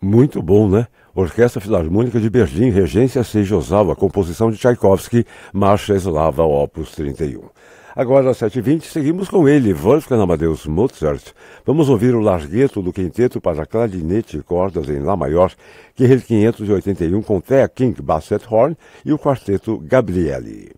Muito bom, né? Orquestra Filarmônica de Berlim, Regência Seiji Ozawa, composição de Tchaikovsky, Marcha Eslava, Opus 31. Agora, às 7h20, seguimos com ele, Wolfgang Amadeus Mozart. Vamos ouvir o largheto do quinteto para clarinete e cordas em Lá maior, QR 581 com Thea King Basset Horn e o quarteto Gabrieli.